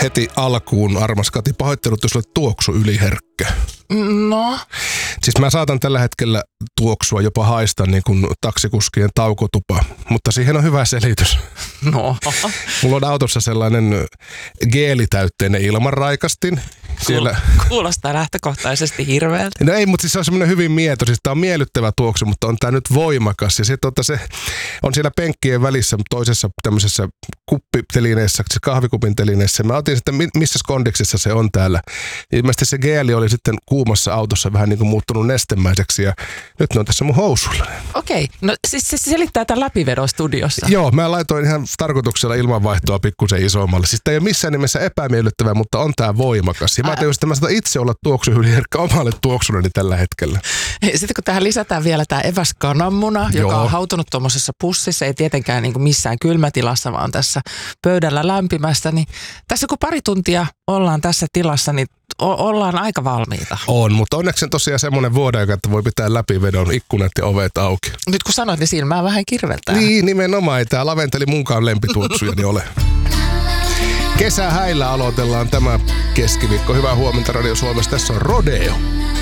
heti alkuun, armas Kati, pahoittelut, jos olet tuoksu yliherkkä. No? Siis mä saatan tällä hetkellä tuoksua, jopa haista niin kuin taksikuskien taukotupa, mutta siihen on hyvä selitys. No? Mulla on autossa sellainen geelitäytteinen ilmanraikastin. Siellä... Kuulostaa lähtökohtaisesti hirveältä. No ei, mutta siis se on semmoinen hyvin mieto. Siis tää on miellyttävä tuoksu, mutta on tää nyt voimakas. Ja sitten se on siellä penkkien välissä toisessa tämmöisessä kuppitelineessä, siis kahvikupin telineessä. Mä otin sitten, missä kondiksessa se on täällä. Ilmeisesti se geeli oli sitten kuumassa autossa vähän niin kuin muuttunut nestemäiseksi ja nyt ne on tässä mun housuilla. Okei, no siis se selittää tämän läpivedon studiossa. Joo, mä laitoin ihan tarkoituksella ilmanvaihtoa pikkusen isommalle. Siis tää ei ole missään nimessä epämiellyttävä, mutta on tää voimakas. Ja mä tajusin, että mä saatan itse olla tuoksuhyliherkkä omalle tuoksulleni tällä hetkellä. Sitten kun tähän lisätään vielä tämä eväskananmuna, joka on hautunut tuommoisessa pussissa, ei tietenkään niin kuin missään kylmätilassa, vaan tässä pöydällä lämpimästä, niin tässä kun pari tuntia ollaan tässä tilassa, niin ollaan aika valmiita. On, mutta onneksi on tosiaan semmoinen vuodeaika, että voi pitää läpivedon ikkunat ja ovet auki. Nyt kun sanoit, niin silmää vähän kirveltää. Niin, nimenomaan. Ei tää laventeli munkaan lempituoksujani ole. Kesähäillä aloitellaan tämä keskiviikko. Hyvää huomenta Radio Suomessa. Tässä on Rodeo.